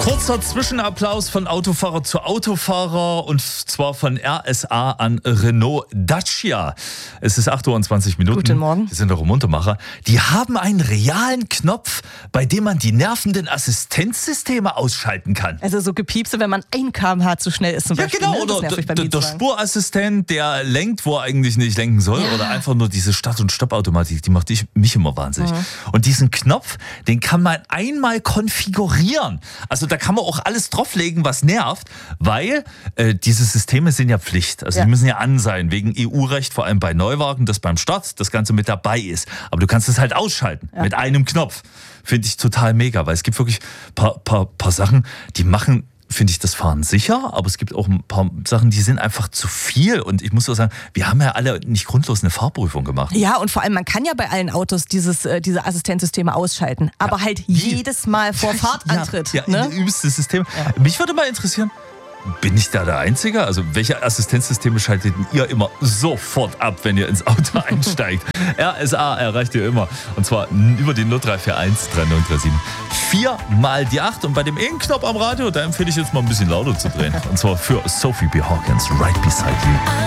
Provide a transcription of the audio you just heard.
Kurzer Zwischenapplaus von Autofahrer zu Autofahrer und zwar von RSA an Renault Dacia. Es ist 8:20 Uhr. Guten Morgen. Wir sind der Muntermacher. Die haben einen realen Knopf, bei dem man die nervenden Assistenzsysteme ausschalten kann. Also so gepiepse, wenn man 1 km/h zu schnell ist zum Beispiel. Ja, genau. Ne? Das Oder nervt mich beim der Mietwagen. Spurassistent, der lenkt, wo er eigentlich nicht lenken soll. Ja. Oder einfach nur diese Start- und Stoppautomatik, die macht mich immer wahnsinnig. Und diesen Knopf, den kann man einmal konfigurieren. Also da kann man auch alles drauflegen, was nervt, weil diese Systeme sind ja Pflicht. Also die müssen ja an sein, wegen EU-Recht, vor allem bei Neuwagen, dass beim Start das Ganze mit dabei ist. Aber du kannst es halt ausschalten mit einem Knopf. Finde ich total mega, weil es gibt wirklich paar Sachen, die machen, finde ich, das Fahren sicher, aber es gibt auch ein paar Sachen, die sind einfach zu viel. Und ich muss auch sagen, wir haben ja alle nicht grundlos eine Fahrprüfung gemacht. Ja, und vor allem, man kann ja bei allen Autos diese Assistenzsysteme ausschalten. Aber halt jedes Mal vor Fahrtantritt. Ja, ne? übelstes System. Ja. Mich würde mal interessieren, bin ich da der Einzige? Also welche Assistenzsysteme schaltet ihr immer sofort ab, wenn ihr ins Auto einsteigt? RSA erreicht ihr immer. Und zwar über die 0341 3937 4 mal die 8. Und bei dem E-Knopf am Radio, da empfehle ich jetzt mal ein bisschen lauter zu drehen. Und zwar für Sophie B. Hawkins, Right Beside You.